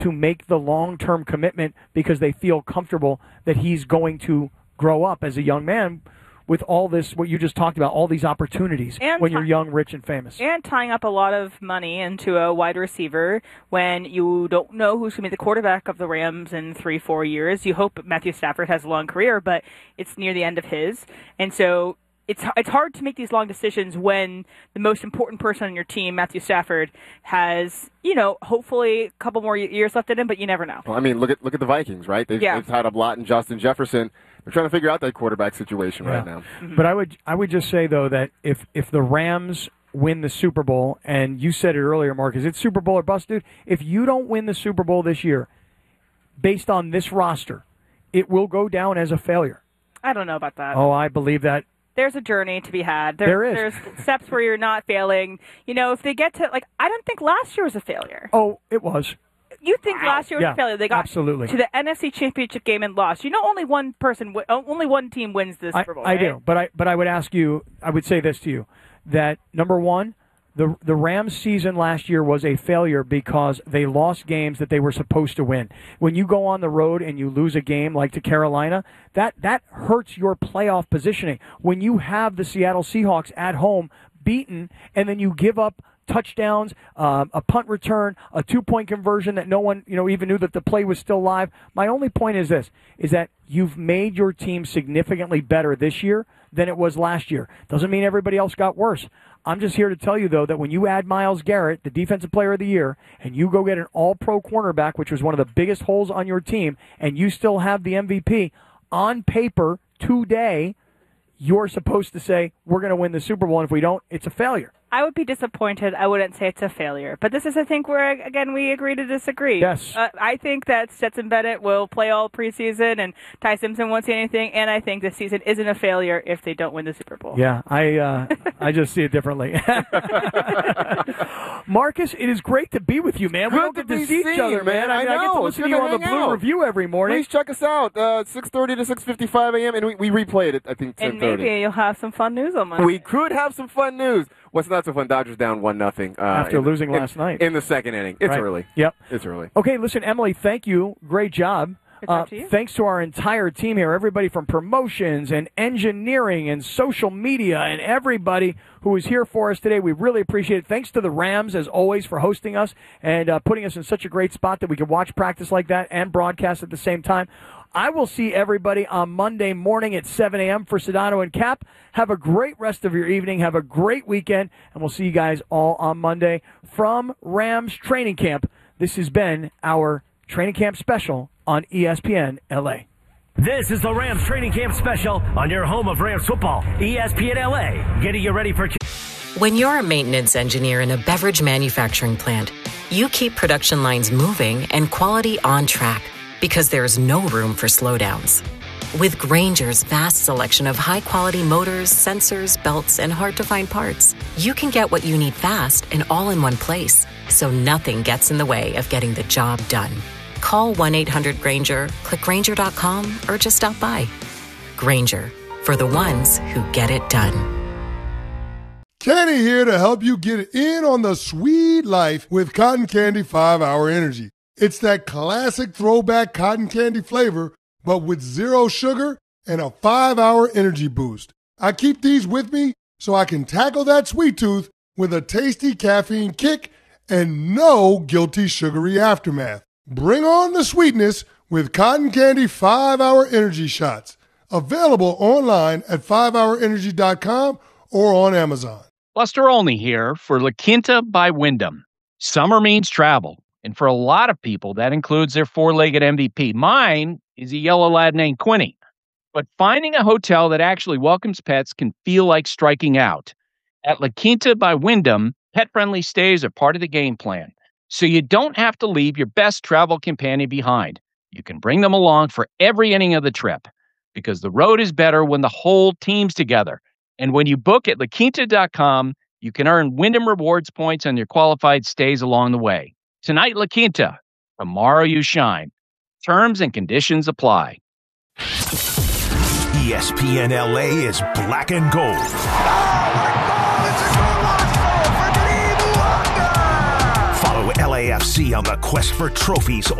to make the long-term commitment because they feel comfortable that he's going to grow up as a young man with all this, what you just talked about, all these opportunities and when you're young, rich, and famous. And tying up a lot of money into a wide receiver when you don't know who's going to be the quarterback of the Rams in 3-4 years. You hope Matthew Stafford has a long career, but it's near the end of his. And so it's hard to make these long decisions when the most important person on your team, Matthew Stafford, has, hopefully a couple more years left in him, but you never know. Well, I mean, look at the Vikings, right? They've tied up Lott and Justin Jefferson. They're trying to figure out that quarterback situation right now. Mm-hmm. But I would just say, though, that if the Rams win the Super Bowl, and you said it earlier, Marcus, it's Super Bowl or bust, dude. If you don't win the Super Bowl this year, based on this roster, it will go down as a failure. I don't know about that. Oh, I believe that. There's a journey to be had. There is. There's steps where you're not failing. If they get to, I don't think last year was a failure. Oh, it was. You think last year was a failure? They got absolutely to the NFC Championship game and lost. Only one team wins this Super Bowl. I right? do, but I would ask you. I would say this to you: that number one, the Rams' season last year was a failure because they lost games that they were supposed to win. When you go on the road and you lose a game like to Carolina, that hurts your playoff positioning. When you have the Seattle Seahawks at home beaten, and then you give up touchdowns, a punt return, a 2-point conversion that no one even knew that the play was still live. My only point is this, is that you've made your team significantly better this year than it was last year. Doesn't mean everybody else got worse. I'm just here to tell you, though, that when you add Myles Garrett, the Defensive Player of the Year, and you go get an all-pro cornerback, which was one of the biggest holes on your team, and you still have the MVP, on paper today, you're supposed to say, we're going to win the Super Bowl, and if we don't, it's a failure. I would be disappointed. I wouldn't say it's a failure. But this is, I think, where, again, we agree to disagree. Yes. I think that Stetson Bennett will play all preseason, and Ty Simpson won't see anything, and I think this season isn't a failure if they don't win the Super Bowl. Yeah, I just see it differently. Marcus, it is great to be with you, man. We don't get to see each other, man. I get to listen to you on the Blue Review every morning. Please check us out, 6:30 to 6:55 a.m., and we replay it, I think, 10:30. And maybe you'll have some fun news on Monday. We could have some fun news. What's not so fun? Dodgers down 1-0 after losing last night in the second inning. It's early. Yep, it's early. Okay, listen, Emily, thank you. Great job. Thanks to our entire team here, everybody from promotions and engineering and social media and everybody who is here for us today. We really appreciate it. Thanks to the Rams, as always, for hosting us and putting us in such a great spot that we can watch practice like that and broadcast at the same time. I will see everybody on Monday morning at 7 a.m. for Sedano and Cap. Have a great rest of your evening. Have a great weekend, and we'll see you guys all on Monday from Rams Training Camp. This has been our Training Camp Special on ESPN LA. This is the Rams Training Camp Special on your home of Rams football, ESPN LA. Getting you ready for... When you're a maintenance engineer in a beverage manufacturing plant, you keep production lines moving and quality on track, because there's no room for slowdowns. With Grainger's vast selection of high-quality motors, sensors, belts, and hard-to-find parts, you can get what you need fast and all in one place, so nothing gets in the way of getting the job done. Call 1-800-GRAINGER, click Grainger.com, or just stop by. Grainger, for the ones who get it done. Kenny here to help you get in on the sweet life with Cotton Candy 5-Hour Energy. It's that classic throwback cotton candy flavor, but with 0 sugar and a 5-hour energy boost. I keep these with me so I can tackle that sweet tooth with a tasty caffeine kick and no guilty sugary aftermath. Bring on the sweetness with Cotton Candy 5-Hour Energy Shots. Available online at 5hourenergy.com or on Amazon. Buster Olney here for La Quinta by Wyndham. Summer means travel. And for a lot of people, that includes their 4-legged MVP. Mine is a yellow lab named Quinny. But finding a hotel that actually welcomes pets can feel like striking out. At La Quinta by Wyndham, pet-friendly stays are part of the game plan. So you don't have to leave your best travel companion behind. You can bring them along for every inning of the trip. Because the road is better when the whole team's together. And when you book at LaQuinta.com, you can earn Wyndham Rewards points on your qualified stays along the way. Tonight, La Quinta. Tomorrow, you shine. Terms and conditions apply. ESPN LA is black and gold. Follow LA LAFC on the quest for trophies